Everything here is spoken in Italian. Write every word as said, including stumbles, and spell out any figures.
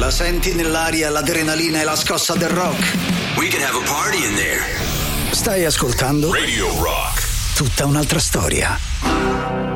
La senti nell'aria l'adrenalina e la scossa del rock? We can have a party in there. Stai ascoltando Radio Rock. Tutta un'altra storia.